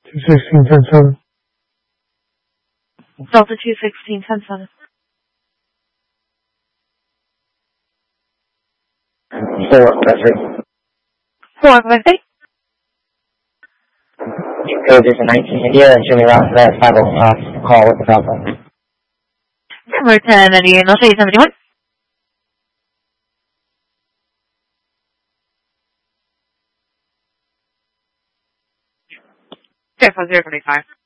216, 10-7. Delta 216, 10-7. 453. 453. Code is 19 India and Jimmy Ross, 50 call with the problem. Number 10, India, no 671. Careful, 025.